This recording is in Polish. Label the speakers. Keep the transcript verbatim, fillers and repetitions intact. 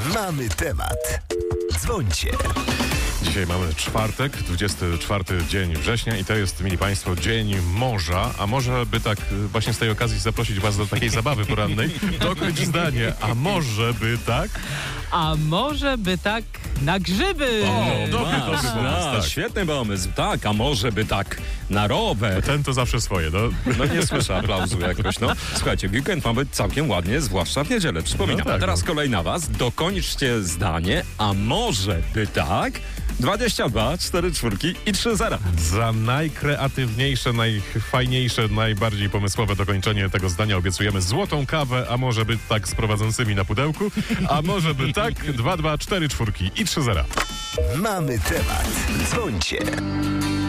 Speaker 1: Mamy temat. Dzwońcie.
Speaker 2: Dzisiaj mamy czwartek, dwudziesty czwarty dzień września i to jest, mili Państwo, dzień morza, a może by tak właśnie z tej okazji zaprosić Was do takiej zabawy porannej. Dokończ zdanie, a może by tak?
Speaker 3: A może by tak na grzyby?
Speaker 2: O, dobry,
Speaker 4: Masz,
Speaker 2: dobry pomysł,
Speaker 4: masz,
Speaker 2: tak.
Speaker 4: świetny pomysł. Tak, a może by tak na rower.
Speaker 2: Ten to zawsze swoje, no.
Speaker 4: No nie słyszę aplauzu jakoś, no. Słuchajcie, weekend ma być całkiem ładnie, zwłaszcza w niedzielę, przypominam.
Speaker 2: No tak,
Speaker 4: a teraz
Speaker 2: no.
Speaker 4: kolej na Was. Dokończcie zdanie, a może by tak dwadzieścia dwa, cztery czwórki i trzy zera.
Speaker 2: Za najkreatywniejsze, najfajniejsze, najbardziej pomysłowe dokończenie tego zdania obiecujemy złotą kawę, a może by tak z prowadzącymi na pudełku, a może by tak dwa, dwa, cztery czwórki i trzy zera.
Speaker 1: Mamy temat. Dzwońcie.